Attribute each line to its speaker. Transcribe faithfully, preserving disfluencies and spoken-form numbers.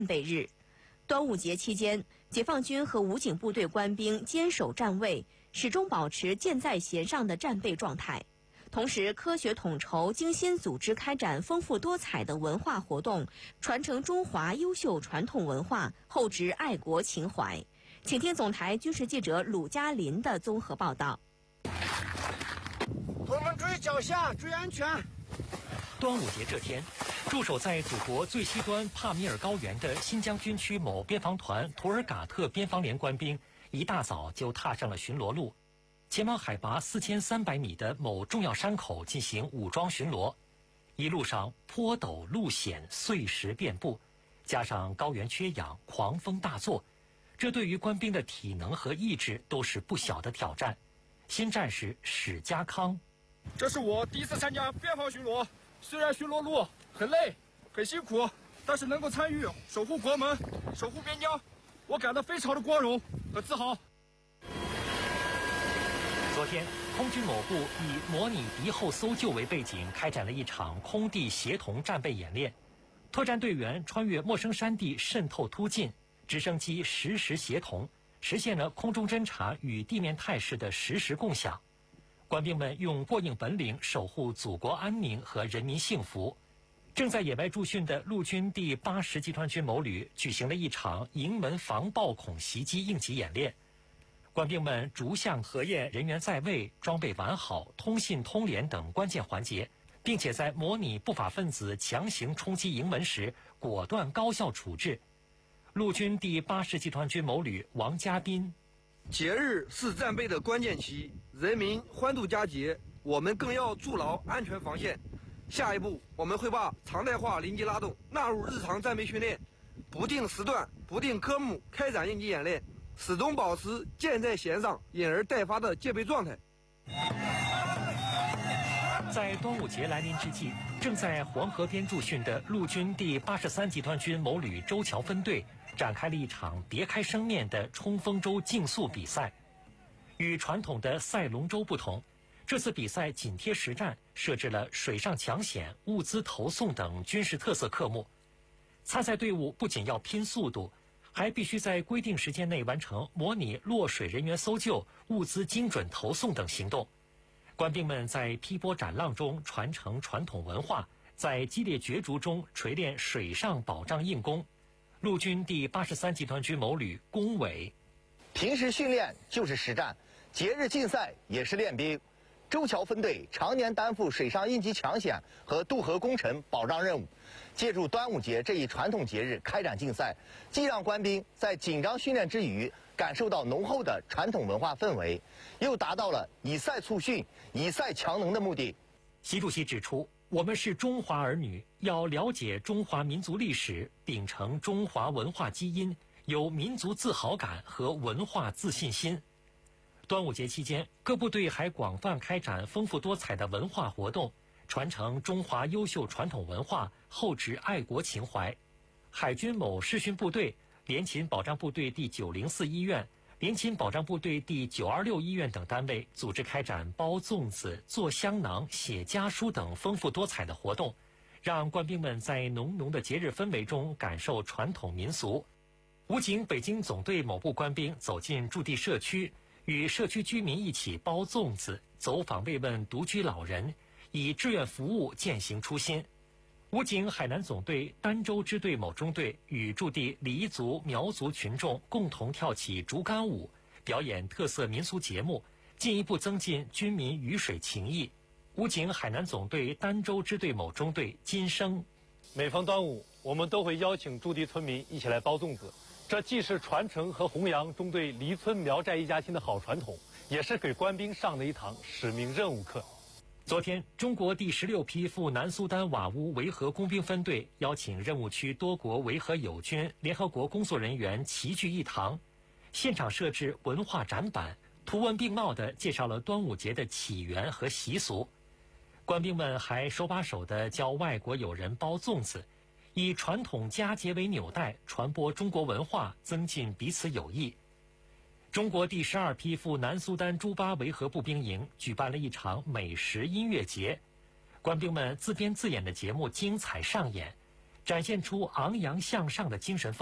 Speaker 1: 备日。端午节期间，解放军和武警部队官兵坚守站位，始终保持箭在弦上的战备状态。同时，科学统筹、精心组织开展丰富多彩的文化活动，传承中华优秀传统文化，厚植爱国情怀。请听总台军事记者鲁嘉林的综合报道。
Speaker 2: 同志们注意脚下，注意安全。
Speaker 3: 端午节这天，驻守在祖国最西端帕米尔高原的新疆军区某边防团图尔嘎特边防连官兵，一大早就踏上了巡逻路，前往海拔四千三百米的某重要山口进行武装巡逻。一路上坡陡路险，碎石遍布，加上高原缺氧，狂风大作，这对于官兵的体能和意志都是不小的挑战。新战士史家康，
Speaker 4: 这是我第一次参加边防巡逻，虽然巡逻路很累很辛苦，但是能够参与守护国门、守护边疆，我感到非常的光荣和自豪。
Speaker 3: 昨天，空军某部以模拟敌后搜救为背景，开展了一场空地协同战备演练。特战队员穿越陌生山地，渗透突进，直升机实时协同，实现了空中侦察与地面态势的实时共享。官兵们用过硬本领守护祖国安宁和人民幸福。正在野外驻训的陆军第八十集团军某旅举行了一场营门防暴恐袭击应急演练。官兵们逐项核验人员在位、装备完好、通信通联等关键环节，并且在模拟不法分子强行冲击营门时，果断高效处置。陆军第八十集团军某旅王家斌，
Speaker 5: 节日是战备的关键期，人民欢度佳节，我们更要筑牢安全防线。下一步，我们会把常态化临机拉动纳入日常战备训练，不定时段、不定科目开展应急演练，始终保持箭在弦上、引而待发的戒备状态。
Speaker 3: 在端午节来临之际，正在黄河边驻训的陆军第八十三集团军某旅周桥分队展开了一场别开生面的冲锋舟竞速比赛。与传统的赛龙舟不同，这次比赛紧贴实战，设置了水上抢险、物资投送等军事特色科目。参赛队伍不仅要拼速度，还必须在规定时间内完成模拟落水人员搜救、物资精准投送等行动。官兵们在劈波斩浪中传承传统文化，在激烈角逐中锤炼水上保障硬功。陆军第八十三集团军某旅龚伟，
Speaker 6: 平时训练就是实战，节日竞赛也是练兵。周桥分队常年担负水上应急抢险和渡河工程保障任务，借助端午节这一传统节日开展竞赛，既让官兵在紧张训练之余感受到浓厚的传统文化氛围，又达到了以赛促训、以赛强能的目的。
Speaker 3: 习主席指出，我们是中华儿女，要了解中华民族历史，秉承中华文化基因，有民族自豪感和文化自信心。端午节期间，各部队还广泛开展丰富多彩的文化活动，传承中华优秀传统文化，厚植爱国情怀。海军某视训部队、联勤保障部队第九零四医院、联勤保障部队第九二六医院等单位组织开展包粽子、做香囊、写家书等丰富多彩的活动，让官兵们在浓浓的节日氛围中感受传统民俗。武警北京总队某部官兵走进驻地社区，与社区居民一起包粽子，走访慰问独居老人，以志愿服务践行初心。武警海南总队儋州支队某中队与驻地黎族、苗族群众共同跳起竹竿舞，表演特色民俗节目，进一步增进军民鱼水情谊。武警海南总队儋州支队某中队金生，
Speaker 7: 每逢端午，我们都会邀请驻地村民一起来包粽子，这既是传承和弘扬中队黎村苗寨一家亲的好传统，也是给官兵上的一堂使命任务课。
Speaker 3: 昨天，中国第十六批赴南苏丹瓦乌维和工兵分队邀请任务区多国维和友军、联合国工作人员齐聚一堂，现场设置文化展板，图文并茂地介绍了端午节的起源和习俗。官兵们还手把手地教外国友人包粽子，以传统佳节为纽带，传播中国文化，增进彼此友谊。中国第十二批赴南苏丹朱巴维和步兵营举办了一场美食音乐节，官兵们自编自演的节目精彩上演， 展现出昂扬向上的精神风